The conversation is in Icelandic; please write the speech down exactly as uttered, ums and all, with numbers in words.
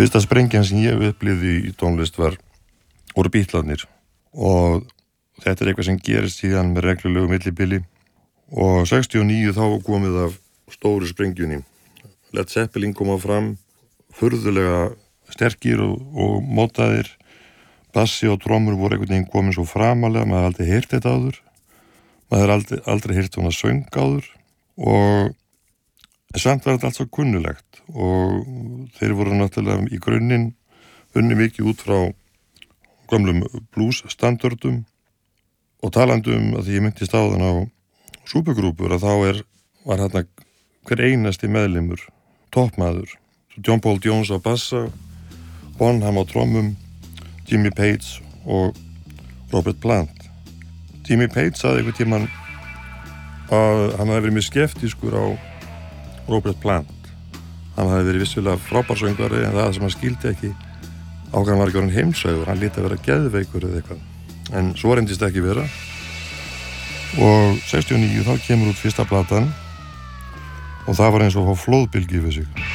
Fyrsta sprengjan sem ég upplifði í tónlist var voru Beatlarnir og þetta er eitthvað sem gerist síðan með reglulegu millibili og sextíu og níu þá komið af stóru sprengjunni. Led Zeppelin kom á fram, furðulega sterkir og, og mótaðir, bassi og trommur voru einhvern veginn komin svo framalega, maður hafði aldrei heyrt þetta áður, maður hafði aldrei, aldrei heyrt svona söng áður og samt var þetta allt svo kunnulegt og þeir voru náttúrulega í grunninn unni mikið út frá gömlum blues standardum og talandi um að því ég myndist áðan á súpugrúpur að þá er, var hérna hver einasti meðlimur, toppmaður, John Paul Jones á bassa, Bonham á trommum, Jimmy Page og Robert Plant. Jimmy Page sagði einhvern tímann að hann hefði verið mjög skeptískur á Robert Plant. Hann hefði verið vissulega frábærsöngvari en það sem hann skildi ekki á hvað hann var ekki orðinn heimsauður, hann lítið að vera geðveikur eða eitthvað. En svo reyndist ekki vera. Og sextíu og níu þá kemur út fyrsta platan og það var eins og að fá flóðbylgju yfir sig.